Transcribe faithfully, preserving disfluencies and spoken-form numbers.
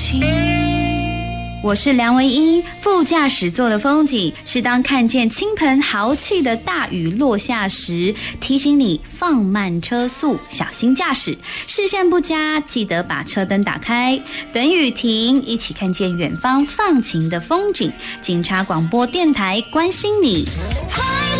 情。 我是梁唯一，副驾驶座的风景是当看见倾盆豪气的大雨落下时，提醒你放慢车速，小心驾驶。视线不佳，记得把车灯打开，等雨停，一起看见远方放晴的风景。警察广播电台关心你。